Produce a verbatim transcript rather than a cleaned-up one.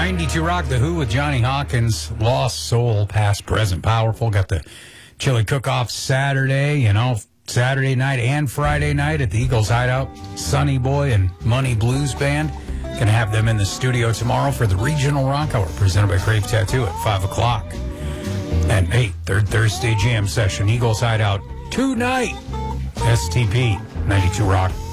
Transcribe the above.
ninety-two Rock, The Who with Johnny Hawkins, Lost Soul, past, present, powerful. Got the chili cook-off Saturday, you know, Saturday night and Friday night at the Eagles Hideout. Sonny Boy and Money Blues Band. Going to have them in the studio tomorrow for the Regional Rock Hour, presented by Crave Tattoo at five o'clock. And, hey, third Thursday jam session, Eagles Hideout tonight. S T P, ninety-two Rock.